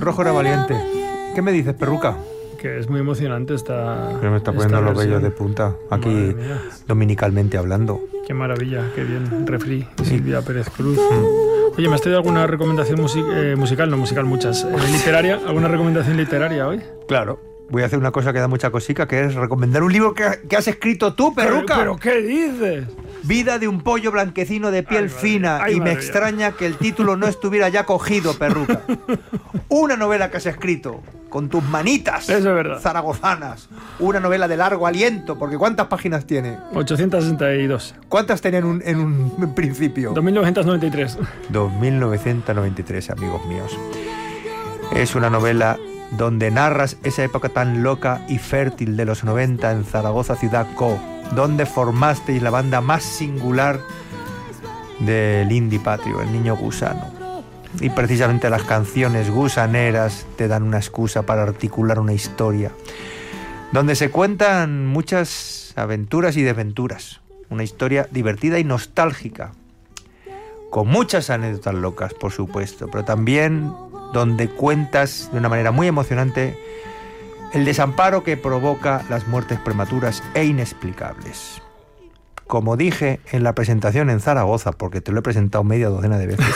rojo era valiente. ¿Qué me dices, Perruca? Que es muy emocionante esta... Que me está poniendo los vellos de punta, aquí dominicalmente hablando. Qué maravilla, qué bien. Refri, Silvia Pérez Cruz. Oye, ¿me has traído alguna recomendación musical? No, musical muchas. ¿Literaria? ¿Alguna recomendación literaria hoy? Claro. Voy a hacer una cosa que da mucha cosica, que es recomendar un libro que has escrito tú, Perruca. ¿Pero qué dices? Vida de un pollo blanquecino de piel fina. Y me extraña que el título no estuviera ya cogido, Perruca. Una novela que has escrito con tus manitas. Eso es verdad. Zaragozanas. Una novela de largo aliento, porque ¿cuántas páginas tiene? 862. ¿Cuántas tenía en un principio? 2993. 2993, amigos míos. Es una novela donde narras esa época tan loca y fértil de los 90 en Zaragoza Ciudad Co, donde formasteis la banda más singular del indie patrio, el Niño Gusano. Y precisamente las canciones gusaneras te dan una excusa para articular una historia, donde se cuentan muchas aventuras y desventuras. Una historia divertida y nostálgica, con muchas anécdotas locas, por supuesto, pero también donde cuentas de una manera muy emocionante el desamparo que provoca las muertes prematuras e inexplicables. Como dije en la presentación en Zaragoza, porque te lo he presentado media docena de veces,